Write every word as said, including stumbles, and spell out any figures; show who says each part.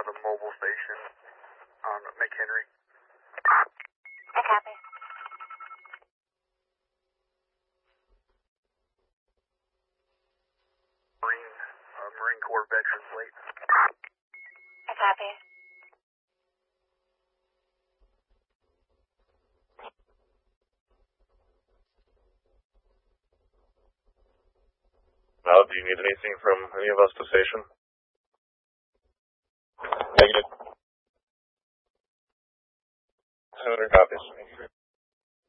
Speaker 1: uh, the mobile station on McHenry.
Speaker 2: I copy.
Speaker 1: Marine, uh, Marine Corps veteran plate.
Speaker 2: I copy.
Speaker 3: Now, do you need anything from any of us to station? Negative. Senator copies.